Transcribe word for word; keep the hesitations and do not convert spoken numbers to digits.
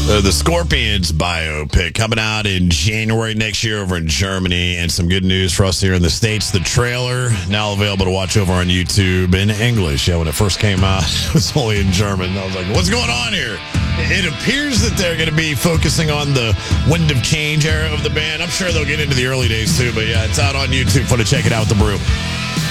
Uh, the Scorpions biopic coming out in January next year over in Germany, and some good news for us here in the States. The trailer now available to watch over on YouTube in English. Yeah, when it first came out, it was only in German. I was like, what's going on here? It appears that they're going to be focusing on the Wind of Change era of the band. I'm sure they'll get into the early days too, but yeah, it's out on YouTube. For to check it out with the Brew.